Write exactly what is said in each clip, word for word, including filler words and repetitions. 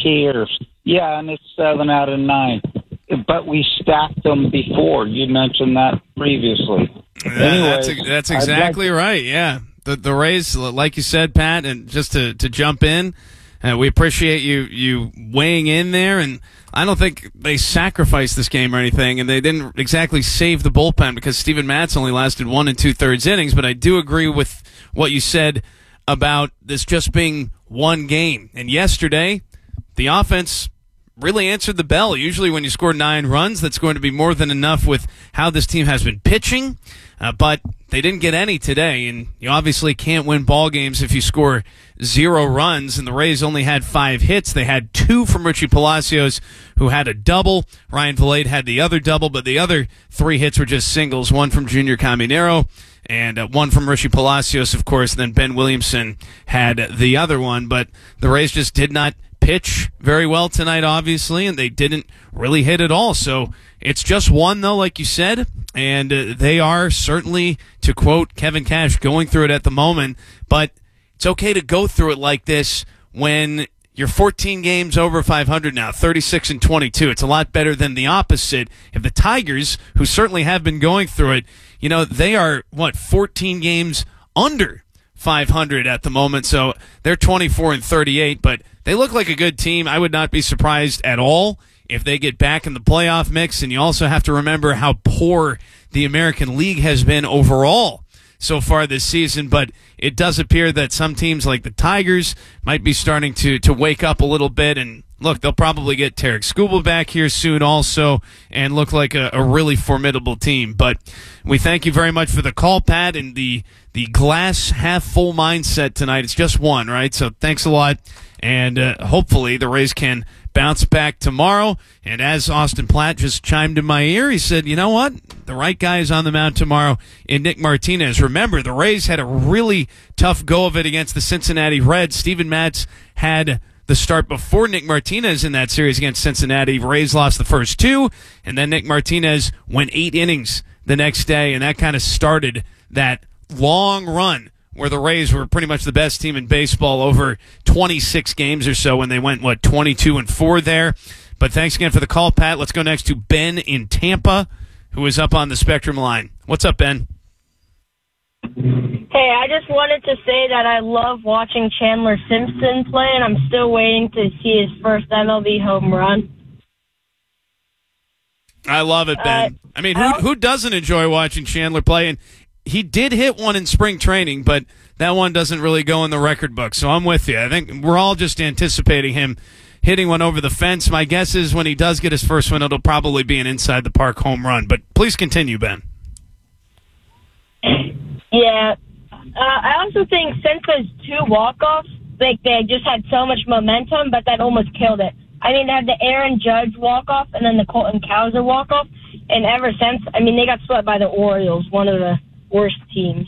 Musketeers. Yeah, and it's seven out of nine. But we stacked them before. You mentioned that previously. Uh, anyway, that's, that's exactly like- right, yeah. The the Rays, like you said, Pat, and just to, to jump in, uh, we appreciate you, you weighing in there, and I don't think they sacrificed this game or anything, and they didn't exactly save the bullpen because Steven Matz only lasted one and two-thirds innings, but I do agree with what you said about this just being one game. And yesterday, the offense really answered the bell. Usually when you score nine runs, that's going to be more than enough with how this team has been pitching, uh, but they didn't get any today, and you obviously can't win ball games if you score zero runs, and the Rays only had five hits. They had two from Richie Palacios, who had a double. Ryan Vilade had the other double, but the other three hits were just singles, one from Junior Caminero, and uh, one from Richie Palacios, of course, and then Ben Williamson had the other one, but the Rays just did not pitch very well tonight, obviously, and they didn't really hit at all. So it's just one, though, like you said, and uh, they are certainly, to quote Kevin Cash, going through it at the moment, but it's okay to go through it like this when you're fourteen games over five hundred now, thirty-six and twenty-two. It's a lot better than the opposite. If the Tigers, who certainly have been going through it, you know, they are, what, fourteen games under five hundred at the moment, so they're twenty-four and thirty-eight, but they look like a good team. I would not be surprised at all if they get back in the playoff mix, and you also have to remember how poor the American League has been overall so far this season, but it does appear that some teams like the Tigers might be starting to, to wake up a little bit, and look, they'll probably get Tarek Skubal back here soon also and look like a, a really formidable team. But we thank you very much for the call, Pat, and the, the glass half-full mindset tonight. It's just one, right? So thanks a lot, and uh, hopefully the Rays can bounce back tomorrow. And as Austin Platt just chimed in my ear, he said, you know what? The right guy is on the mound tomorrow in Nick Martinez. Remember, the Rays had a really tough go of it against the Cincinnati Reds. Steven Matz had the start before Nick Martinez in that series against Cincinnati. Rays lost the first two, and then Nick Martinez went eight innings the next day, and that kind of started that long run where the Rays were pretty much the best team in baseball over twenty-six games or so when they went, what, twenty-two and four there. But thanks again for the call, Pat. Let's go next to Ben in Tampa, who is up on the Spectrum line. What's up, Ben? Hey, I just wanted to say that I love watching Chandler Simpson play, and I'm still waiting to see his first M L B home run. I love it, Ben. Uh, I mean, who who doesn't enjoy watching Chandler play? And he did hit one in spring training, but that one doesn't really go in the record book. So I'm with you. I think we're all just anticipating him hitting one over the fence. My guess is when he does get his first one, it'll probably be an inside-the-park home run. But please continue, Ben. Yeah. Uh, I also think since those two walk-offs, like they just had so much momentum, but that almost killed it. I mean, they had the Aaron Judge walk-off and then the Colton Cowser walk-off, and ever since, I mean, they got swept by the Orioles, one of the worst teams.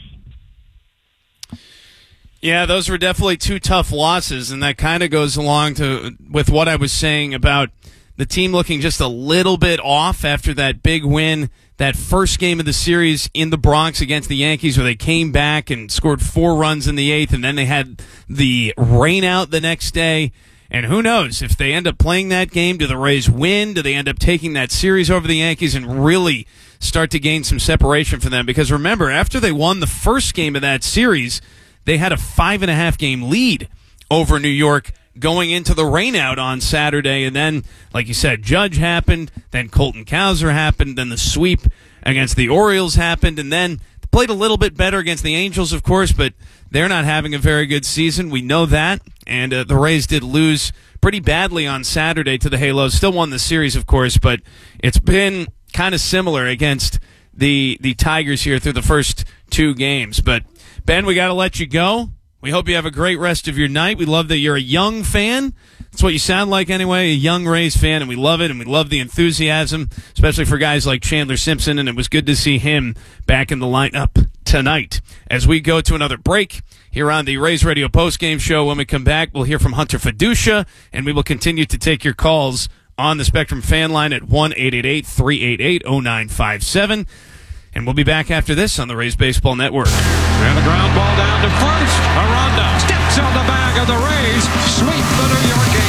Yeah, those were definitely two tough losses, and that kind of goes along to with what I was saying about the team looking just a little bit off after that big win, that first game of the series in the Bronx against the Yankees, where they came back and scored four runs in the eighth, and then they had the rain out the next day. And who knows, if they end up playing that game, do the Rays win? Do they end up taking that series over the Yankees and really start to gain some separation for them? Because remember, after they won the first game of that series, they had a five and a half game lead over New York going into the rainout on Saturday. And then, like you said, Judge happened, then Colton Cowser happened, then the sweep against the Orioles happened, and then played a little bit better against the Angels, of course, but they're not having a very good season. We know that. And uh, the Rays did lose pretty badly on Saturday to the Halos. Still won the series, of course, but it's been kind of similar against the the Tigers here through the first two games. But, Ben, we got to let you go. We hope you have a great rest of your night. We love that you're a young fan. That's what you sound like anyway, a young Rays fan, and we love it, and we love the enthusiasm, especially for guys like Chandler Simpson, and it was good to see him back in the lineup tonight. As we go to another break here on the Rays Radio Postgame Show, when we come back, we'll hear from Hunter Fiducia, and we will continue to take your calls on the Spectrum fan line at one eight eight eight, three eight eight, oh nine five seven. And we'll be back after this on the Rays Baseball Network. And the ground ball down to first. Aranda steps on the bag of the Rays. Sweep the New York Yankees.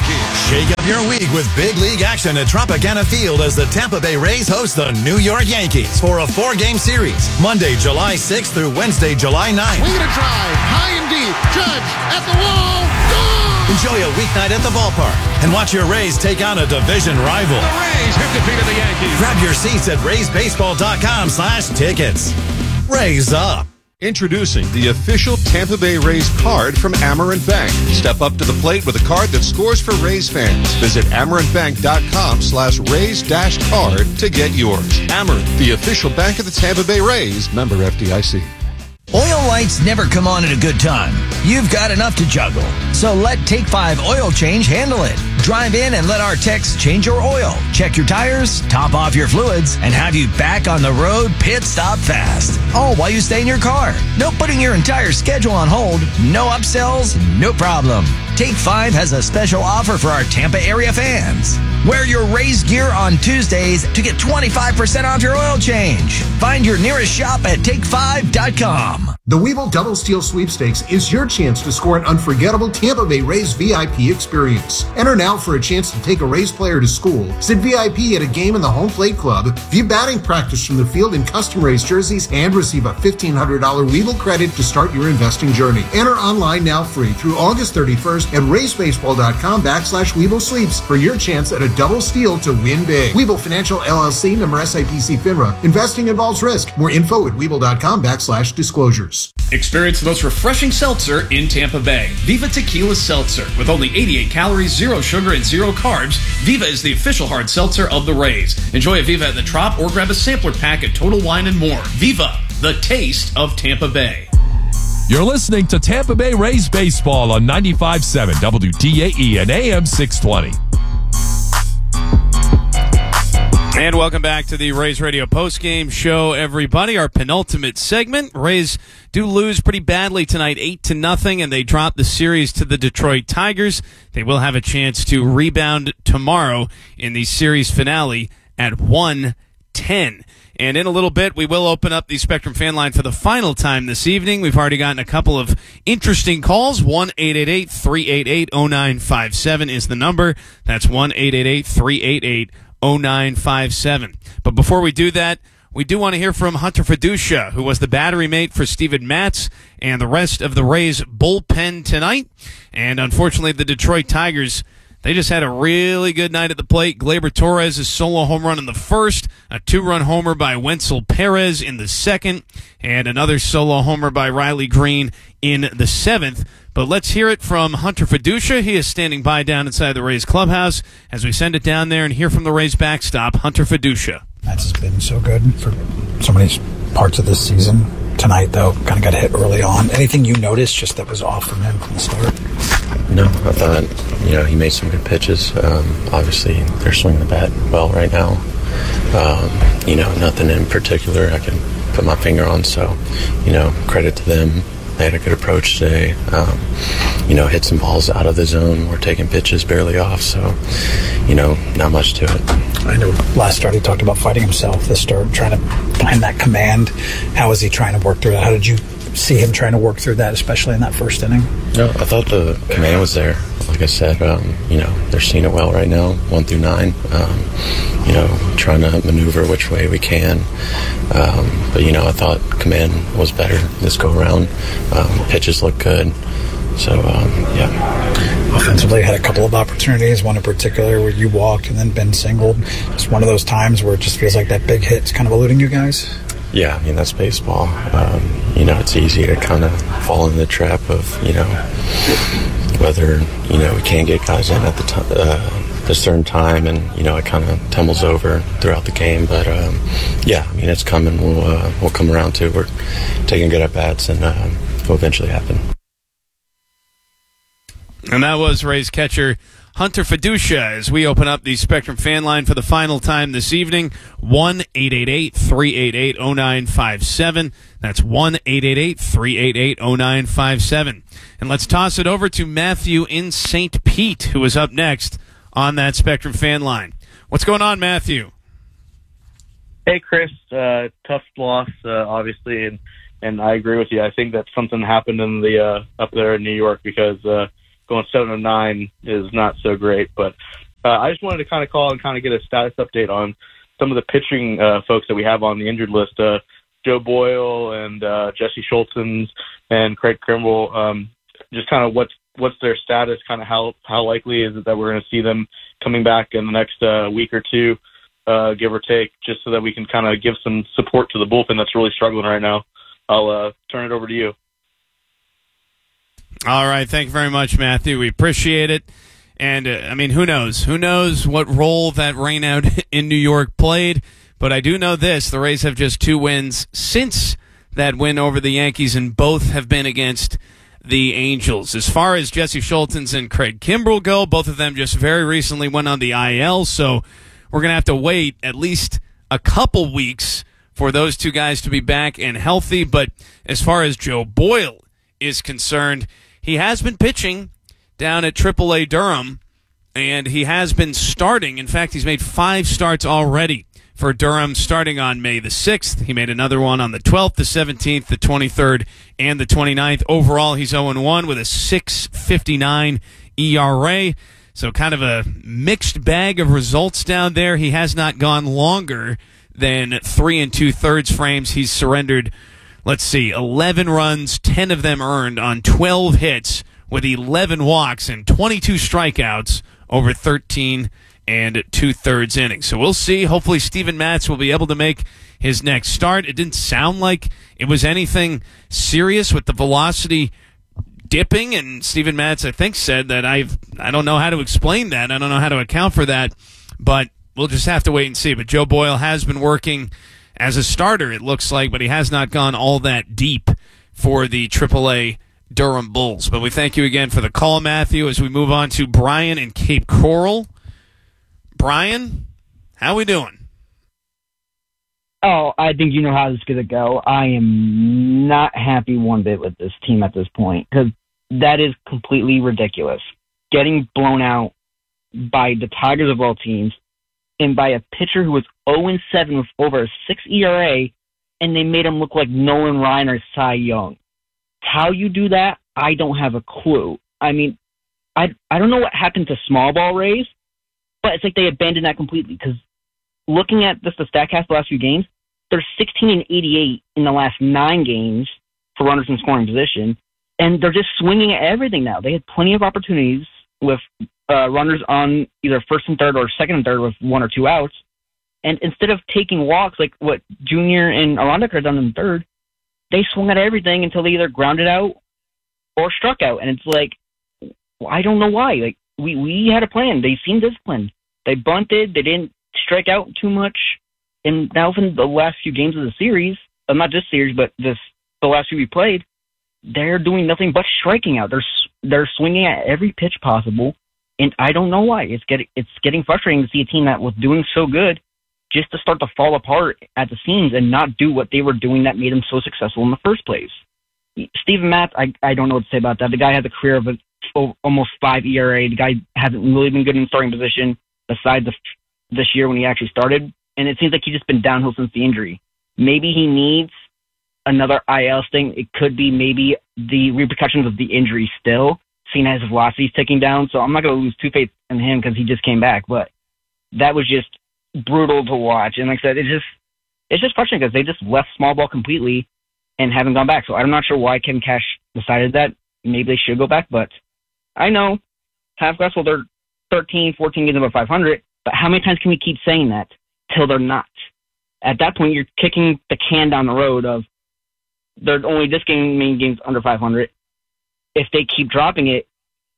Shake up your week with big league action at Tropicana Field as the Tampa Bay Rays host the New York Yankees for a four-game series, Monday, July sixth through Wednesday, July ninth. We're going to drive high and deep. Judge at the wall. Gone! Enjoy a weeknight at the ballpark and watch your Rays take on a division rival. The Rays have defeated the Yankees. Grab your seats at rays baseball dot com slash tickets. Rays up. Introducing the official Tampa Bay Rays card from Amerant Bank. Step up to the plate with a card that scores for Rays fans. Visit amerant bank dot com slash rays dash card to get yours. Amerant, the official bank of the Tampa Bay Rays. Member F D I C. Oil lights never come on at a good time. You've got enough to juggle. So let Take five Oil Change handle it. Drive in and let our techs change your oil, check your tires, top off your fluids, and have you back on the road pit stop fast. All while you stay in your car. No putting your entire schedule on hold. No upsells, no problem. Take five has a special offer for our Tampa area fans. Wear your Rays gear on Tuesdays to get twenty-five percent off your oil change. Find your nearest shop at take five dot com. The Weevil Double Steal Sweepstakes is your chance to score an unforgettable Tampa Bay Rays V I P experience. Enter now for a chance to take a Rays player to school, sit V I P at a game in the Home Plate Club, view batting practice from the field in custom Rays jerseys, and receive a fifteen hundred dollars Weevil credit to start your investing journey. Enter online now free through August thirty-first at rays baseball dot com backslash Weevil Sleeps for your chance at a double steal to win big. Weevil Financial L L C, member S I P C FINRA. Investing involves risk. More info at weevil dot com backslash disclosures. Experience the most refreshing seltzer in Tampa Bay. Viva Tequila Seltzer. With only eighty-eight calories, zero sugar, and zero carbs, Viva is the official hard seltzer of the Rays. Enjoy a Viva at the Trop or grab a sampler pack at Total Wine and More. Viva, the taste of Tampa Bay. You're listening to Tampa Bay Rays Baseball on ninety-five point seven W T A E and A M six twenty. And welcome back to the Rays Radio postgame show, everybody. Our penultimate segment. Rays do lose pretty badly tonight, eight to nothing, and they drop the series to the Detroit Tigers. They will have a chance to rebound tomorrow in the series finale at one ten. And in a little bit, we will open up the Spectrum fan line for the final time this evening. We've already gotten a couple of interesting calls. one eight eight eight, three eight eight, zero nine five seven is the number. That's one eight eight eight, three eight eight, zero nine five seven. But before we do that, we do want to hear from Hunter Fiducia, who was the battery mate for Steven Matz and the rest of the Rays bullpen tonight. And unfortunately, the Detroit Tigers, they just had a really good night at the plate. Gleyber Torres' solo home run in the first, a two-run homer by Wenzel Perez in the second, and another solo homer by Riley Green in the seventh. But let's hear it from Hunter Fiducia. He is standing by down inside the Rays clubhouse as we send it down there and hear from the Rays backstop, Hunter Fiducia. Matz has been so good for so many parts of this season. Tonight, though, kind of got hit early on. Anything you noticed just that was off from him from the start? No, I thought, you know, he made some good pitches. Um, obviously, they're swinging the bat well right now. Um, you know, nothing in particular I can put my finger on. So, you know, credit to them. They had a good approach today. Um, you know, hit some balls out of the zone. We're taking pitches barely off. So, you know, not much to it. I know last start he talked about fighting himself. This start, trying to find that command. How is he trying to work through that? How did you see him trying to work through that, especially in that first inning? No, I thought the command was there. Like I said, um, you know, they're seeing it well right now, one through nine. Um, you know, trying to maneuver which way we can. Um, but, you know, I thought command was better this go-around. Um, pitches look good. So, um, yeah. Offensively, had a couple of opportunities, one in particular where you walked and then Ben singled. Just one of those times where it just feels like that big hit's kind of eluding you guys. Yeah, I mean, that's baseball. Um, you know, it's easy to kind of fall in the trap of, you know, whether, you know, we can't get guys in at the t- uh, a certain time, and, you know, it kind of tumbles over throughout the game. But, um, yeah, I mean, it's coming. We'll, uh, we'll come around to it. We're taking good at-bats, and uh, it'll eventually happen. And that was Rays catcher Hunter Fiducia as we open up the Spectrum fan line for the final time this evening. one eight eight eight, three eight eight, zero nine five seven. That's one eight eight eight, three eight eight, zero nine five seven. And let's toss it over to Matthew in Saint Pete, who is up next on that Spectrum fan line. What's going on, Matthew? Hey, Chris. Uh, tough loss, uh, obviously, and, and I agree with you. I think that something happened in the uh, up there in New York because uh, going seven and nine is not so great. But uh, I just wanted to kind of call and kind of get a status update on some of the pitching uh, folks that we have on the injured list. Uh, Joe Boyle and uh, Jesse Schultzens and Craig Kimbrell. Um, just kind of what's what's their status? Kind of how how likely is it that we're going to see them coming back in the next uh, week or two, uh, give or take, just so that we can kind of give some support to the bullpen that's really struggling right now. I'll uh, turn it over to you. All right, thank you very much, Matthew. We appreciate it. And, uh, I mean, who knows? Who knows what role that rainout in New York played? But I do know this. The Rays have just two wins since that win over the Yankees, and both have been against the Angels. As far as Jesse Schultzens and Craig Kimbrell go, both of them just very recently went on the I L, so we're going to have to wait at least a couple weeks for those two guys to be back and healthy. But as far as Joe Boyle is concerned, he has been pitching down at triple A Durham, and he has been starting. In fact, he's made five starts already for Durham, starting on May the sixth. He made another one on the twelfth, the seventeenth, the twenty-third, and the twenty-ninth. Overall, he's oh and one with a six fifty-nine E R A. So kind of a mixed bag of results down there. He has not gone longer than three and two-thirds frames. He's surrendered, let's see, eleven runs, ten of them earned on twelve hits with eleven walks and twenty-two strikeouts over thirteen and two-thirds innings. So we'll see. Hopefully Steven Matz will be able to make his next start. It didn't sound like it was anything serious with the velocity dipping, and Steven Matz, I think, said that I've, I don't know how to explain that. I don't know how to account for that, but we'll just have to wait and see. But Joe Boyle has been working as a starter, it looks like, but he has not gone all that deep for the triple A Durham Bulls. But we thank you again for the call, Matthew, as we move on to Brian in Cape Coral. Brian, how we doing? Oh, I think you know how this is going to go. I am not happy one bit with this team at this point, because that is completely ridiculous. Getting blown out by the Tigers of all teams and by a pitcher who was oh and seven with over a six E R A, and they made him look like Nolan Ryan or Cy Young. How you do that, I don't have a clue. I mean, I I don't know what happened to small ball Rays, but it's like they abandoned that completely, because looking at just the StatCast the last few games, they're sixteen and eighty-eight in the last nine games for runners in scoring position, and they're just swinging at everything now. They had plenty of opportunities with uh, runners on either first and third or second and third with one or two outs, and instead of taking walks like what Junior and Aranda could have done in third, they swung at everything until they either grounded out or struck out, and it's like, I don't know why. Like we we had a plan. They seemed disciplined. They bunted. They didn't strike out too much. And now in the last few games of the series, uh, not this series, but this the last few we played, they're doing nothing but striking out. They're they're swinging at every pitch possible, and I don't know why. It's getting it's getting frustrating to see a team that was doing so good just to start to fall apart at the seams and not do what they were doing that made them so successful in the first place. Steven Matz, I I don't know what to say about that. The guy has a career of a, almost five E R A. The guy hasn't really been good in starting position besides the, this year when he actually started. And it seems like he's just been downhill since the injury. Maybe he needs another I L thing. It could be maybe the repercussions of the injury still, seeing as his velocity is ticking down. So I'm not going to lose too faith in him because he just came back. But that was just brutal to watch. And like I said, it's just it's just frustrating because they just left small ball completely and haven't gone back. So I'm not sure why Kevin Cash decided that. Maybe they should go back. But I know half glass, well, they're thirteen, fourteen games above five hundred. But how many times can we keep saying that till they're not? At that point, you're kicking the can down the road of they're only this game, main games under five hundred. If they keep dropping it,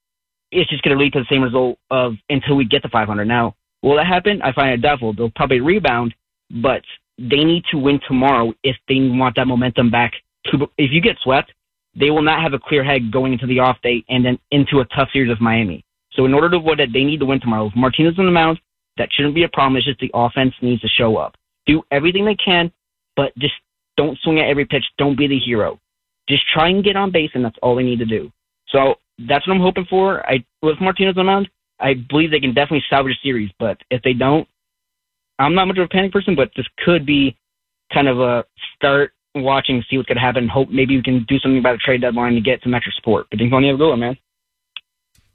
it's just going to lead to the same result of until we get to five hundred. Now, will that happen? I find it doubtful. They'll probably rebound, but they need to win tomorrow if they want that momentum back. To, if you get swept, they will not have a clear head going into the off day and then into a tough series of Miami. So in order to avoid that, they need to win tomorrow. If Martinez on the mound, that shouldn't be a problem. It's just the offense needs to show up. Do everything they can, but just don't swing at every pitch. Don't be the hero. Just try and get on base, and that's all they need to do. So that's what I'm hoping for. I with Martinez on the mound, I believe they can definitely salvage a series. But if they don't, I'm not much of a panic person, but this could be kind of a start watching, see what's going to happen. Hope maybe we can do something by the trade deadline to get some extra support. But think only have a good one, man.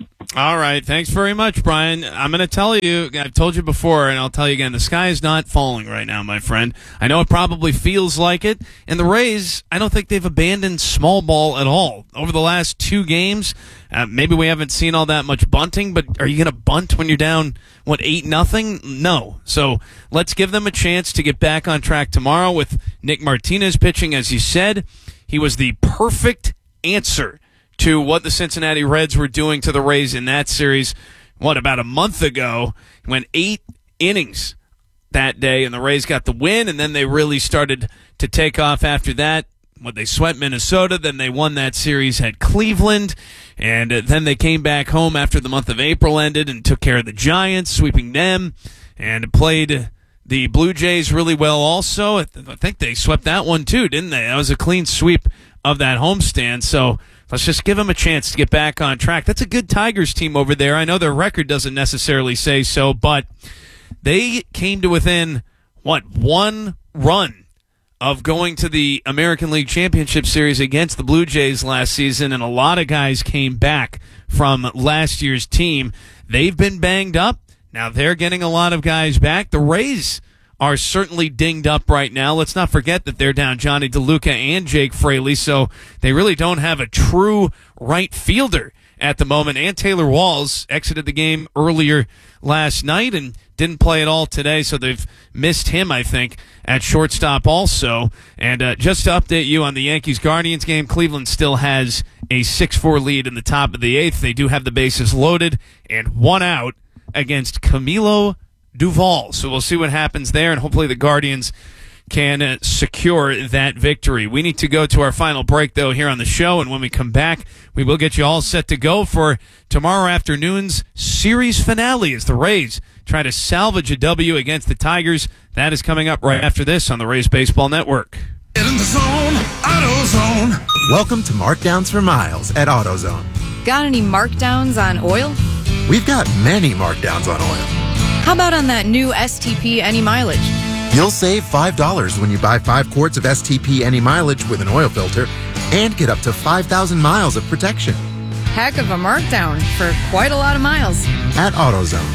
All right. Thanks very much, Brian. I'm going to tell you, I've told you before, and I'll tell you again, the sky is not falling right now, my friend. I know it probably feels like it. And the Rays, I don't think they've abandoned small ball at all. Over the last two games, uh, maybe we haven't seen all that much bunting, but are you going to bunt when you're down, what, eight nothing? No. So let's give them a chance to get back on track tomorrow with Nick Martinez pitching, as you said. He was the perfect answer to what the Cincinnati Reds were doing to the Rays in that series, what, about a month ago. He went eight innings that day, and the Rays got the win, and then they really started to take off after that. When they swept Minnesota, then they won that series at Cleveland, and then they came back home after the month of April ended and took care of the Giants, sweeping them, and played the Blue Jays really well also. I think they swept that one too, didn't they? That was a clean sweep of that homestand, so let's just give them a chance to get back on track. That's a good Tigers team over there. I know their record doesn't necessarily say so, but they came to within, what, one run of going to the American League Championship Series against the Blue Jays last season, and a lot of guys came back from last year's team. They've been banged up. Now they're getting a lot of guys back. The Rays are certainly dinged up right now. Let's not forget that they're down Johnny DeLuca and Jake Fraley, so they really don't have a true right fielder at the moment. And Taylor Walls exited the game earlier last night and didn't play at all today, so they've missed him, I think, at shortstop also. And uh, just to update you on the Yankees-Guardians game, Cleveland still has a six four lead in the top of the eighth. They do have the bases loaded and one out against Camilo Duval. So we'll see what happens there, and hopefully the Guardians can uh, secure that victory. We need to go to our final break, though, here on the show, and when we come back, we will get you all set to go for tomorrow afternoon's series finale as the Rays try to salvage a W against the Tigers. That is coming up right after this on the Rays Baseball Network. Get in the zone, AutoZone. Welcome to Markdowns for Miles at AutoZone. Got any markdowns on oil? We've got many markdowns on oil. How about on that new S T P Any Mileage? You'll save five dollars when you buy five quarts of S T P Any Mileage with an oil filter and get up to five thousand miles of protection. Heck of a markdown for quite a lot of miles. At AutoZone.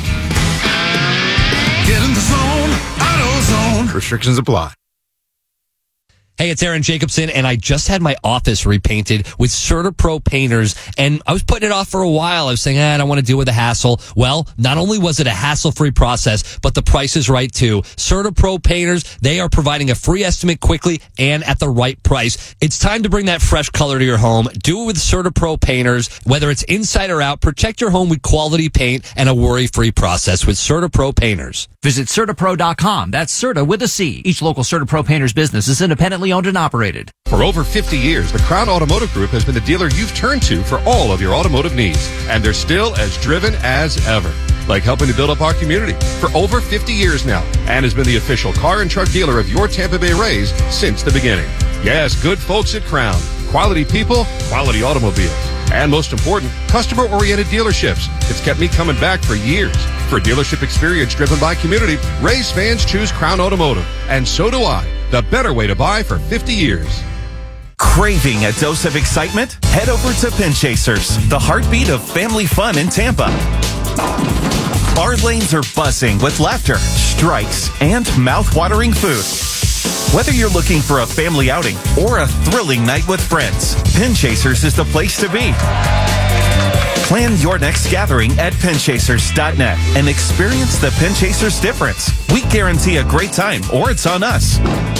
Get in the zone, AutoZone. Restrictions apply. Hey, it's Aaron Jacobson, and I just had my office repainted with CertaPro painters, and I was putting it off for a while. I was saying, eh, I don't want to deal with the hassle. Well, not only was it a hassle-free process, but the price is right, too. CertaPro painters, they are providing a free estimate quickly and at the right price. It's time to bring that fresh color to your home. Do it with CertaPro painters. Whether it's inside or out, protect your home with quality paint and a worry-free process with CertaPro painters. Visit Certapro dot com. That's Certa with a C. Each local Certapro painters business is independently owned and operated. For over fifty years, the Crown Automotive Group has been the dealer you've turned to for all of your automotive needs. And they're still as driven as ever. Like helping to build up our community for over fifty years now. And has been the official car and truck dealer of your Tampa Bay Rays since the beginning. Yes, good folks at Crown. Quality people, quality automobiles. And most important, customer-oriented dealerships. It's kept me coming back for years. For dealership experience driven by community, Rays fans choose Crown Automotive. And so do I. The better way to buy for fifty years. Craving a dose of excitement? Head over to Pinchasers, the heartbeat of family fun in Tampa. Our lanes are buzzing with laughter, strikes, and mouth-watering food. Whether you're looking for a family outing or a thrilling night with friends, Pinchasers is the place to be. Plan your next gathering at Pinchasers dot net and experience the Pinchasers difference. We guarantee a great time, or it's on us.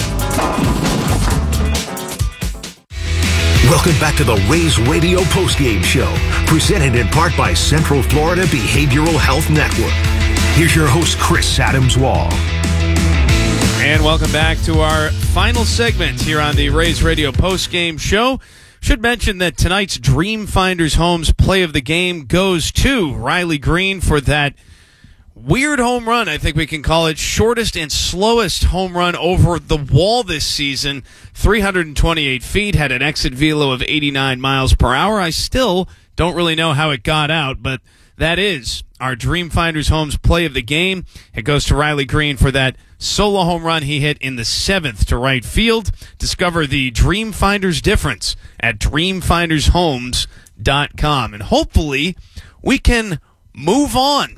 Welcome back to the Rays Radio Postgame Show, presented in part by Central Florida Behavioral Health Network. Here's your host, Chris Adams-Wall. And welcome back to our final segment here on the Rays Radio Postgame Show. Should mention that tonight's Dream Finders Homes play of the game goes to Riley Green for that weird home run, I think we can call it, shortest and slowest home run over the wall this season. three hundred twenty-eight feet, had an exit velo of eighty-nine miles per hour. I still don't really know how it got out, but that is our Dream Finders Homes play of the game. It goes to Riley Green for that solo home run he hit in the seventh to right field. Discover the Dream Finders difference at dream finders homes dot com. And hopefully we can move on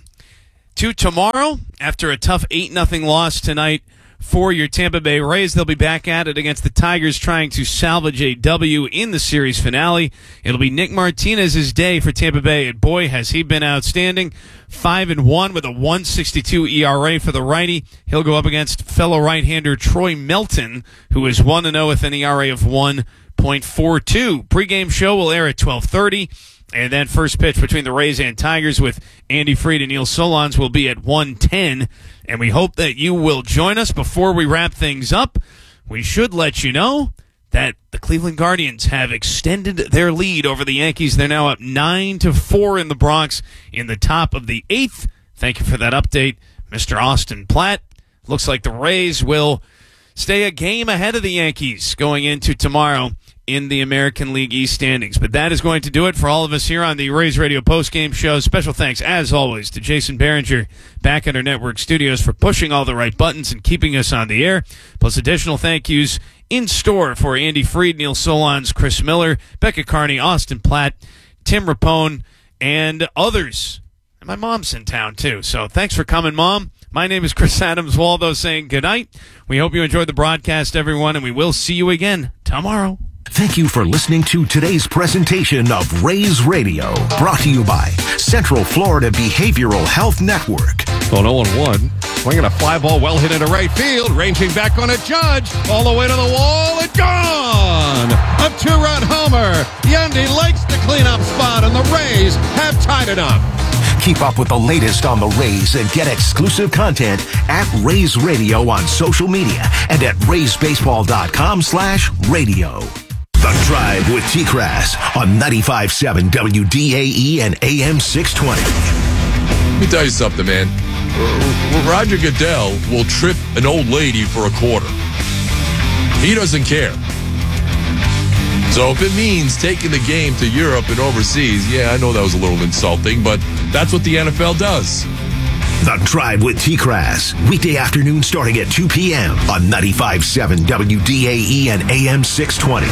to tomorrow after a tough eight nothing loss tonight for your Tampa Bay Rays. They'll be back at it against the Tigers, trying to salvage a W in the series finale. It'll be Nick Martinez's day for Tampa Bay, and boy, has he been outstanding. Five and one with a one sixty-two E R A for the righty. He'll go up against fellow right-hander Troy Melton, who is one and oh with an E R A of one point four two. Pre-game show will air at twelve thirty. And then first pitch between the Rays and Tigers with Andy Fried and Neil Solondz will be at one ten. And we hope that you will join us. Before we wrap things up, we should let you know that the Cleveland Guardians have extended their lead over the Yankees. They're now up nine to four in the Bronx in the top of the eighth. Thank you for that update, Mister Austin Platt. Looks like the Rays will stay a game ahead of the Yankees going into tomorrow in the American League East standings. But that is going to do it for all of us here on the Rays Radio postgame show. Special thanks, as always, to Jason Behringer back at our network studios for pushing all the right buttons and keeping us on the air. Plus additional thank yous in store for Andy Fried, Neil Solondz, Chris Miller, Becca Carney, Austin Platt, Tim Rapone, and others. And my mom's in town, too. So thanks for coming, Mom. My name is Chris Adams Waldo saying good night. We hope you enjoyed the broadcast, everyone, and we will see you again tomorrow. Thank you for listening to today's presentation of Rays Radio, brought to you by Central Florida Behavioral Health Network. On oh one, swinging a fly ball well hit into right field, ranging back on a Judge, all the way to the wall, and gone! A two-run homer. Yandy likes the cleanup spot, and the Rays have tied it up. Keep up with the latest on the Rays and get exclusive content at Rays Radio on social media and at raysbaseball.com slash radio. The Drive with T-Crass on ninety-five point seven W D A E and A M six twenty. Let me tell you something, man. Roger Goodell will trip an old lady for a quarter. He doesn't care. So if it means taking the game to Europe and overseas, yeah, I know that was a little insulting, but that's what the N F L does. The Drive with T-Crass, weekday afternoon starting at two p.m. on ninety-five point seven W D A E and A M six twenty.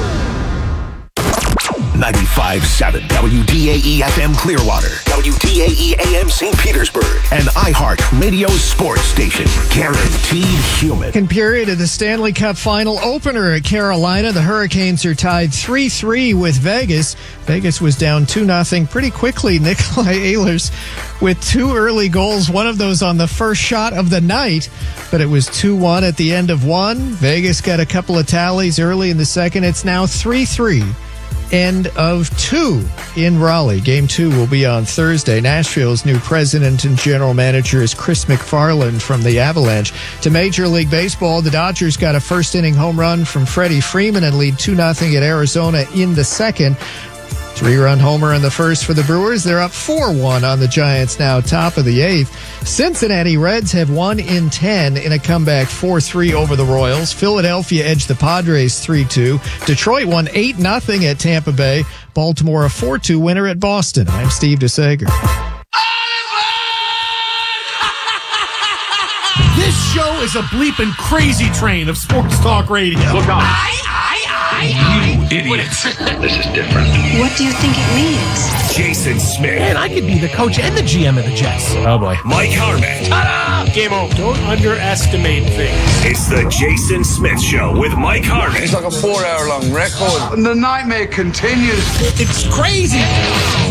ninety-five point seven W D A E F M Clearwater, W D A E A M Saint Petersburg, and iHeart Radio Sports Station. Guaranteed human. Second period of the Stanley Cup Final opener at Carolina. The Hurricanes are tied three three with Vegas. Vegas was down two nothing pretty quickly. Nikolai Ehlers with two early goals, one of those on the first shot of the night, but it was two one at the end of one. Vegas got a couple of tallies early in the second. It's now three three. End of two in Raleigh. Game two will be on Thursday. Nashville's new president and general manager is Chris McFarland from the Avalanche. To Major League Baseball, the Dodgers got a first-inning home run from Freddie Freeman and lead two nothing at Arizona in the second. Three-run homer in the first for the Brewers. They're up four one on the Giants now, top of the eighth. Cincinnati Reds have won in ten in a comeback four three over the Royals. Philadelphia edged the Padres three two. Detroit won eight nothing at Tampa Bay. Baltimore a four two winner at Boston. I'm Steve DeSager. This show is a bleeping crazy train of sports talk radio. Look out. I, I, I, I. You idiot. This is different. What do you think it means? Jason Smith. Man, I could be the coach and the G M of the Jets. Oh, boy. Mike Harmon. Ta-da! Game over. Don't underestimate things. It's the Jason Smith Show with Mike Harmon. It's like a four-hour-long record. And the nightmare continues. It's crazy.